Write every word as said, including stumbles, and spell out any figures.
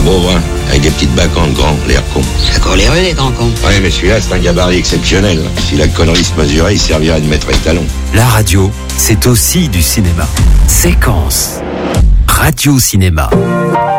beau, hein, avec des petites bacantes grands, l'air con. Ça court les rues, les grands cons. Ouais, mais celui-là, c'est un gabarit exceptionnel. Si la connerie se mesurait, il servirait de mettre étalon. La radio, c'est aussi du cinéma. Séquence. Radio Cinéma.